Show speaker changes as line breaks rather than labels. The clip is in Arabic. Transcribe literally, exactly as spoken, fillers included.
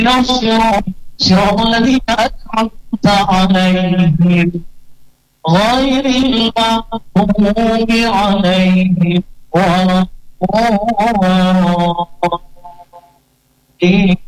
الصراط صراط الذين أنعمت عليهم غير المغضوب عليهم ولا الضالين.